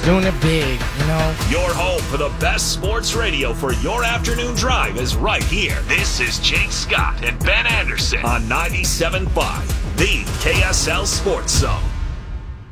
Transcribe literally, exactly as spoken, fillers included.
doing it big, you know? Your home for the best sports radio for your afternoon drive is right here. This is Jake Scott and Ben Anderson on ninety-seven point five, the K S L Sports Zone.